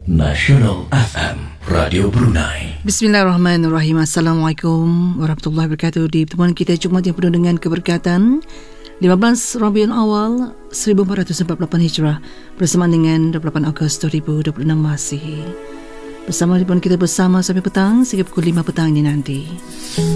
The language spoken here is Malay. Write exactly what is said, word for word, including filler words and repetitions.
Nasional F M, Radio Brunei. Bismillahirrahmanirrahim. Assalamualaikum warahmatullahi wabarakatuh. Di pertemuan kita Jumaat yang penuh dengan keberkatan, lima belas Rabiul Awal seribu empat ratus empat puluh lapan Hijrah bersamaan dengan dua puluh lapan Ogos dua ribu dua puluh enam Masihi. Bersama di pertemuan kita bersama sampai petang sehingga pukul lima petang ini nanti.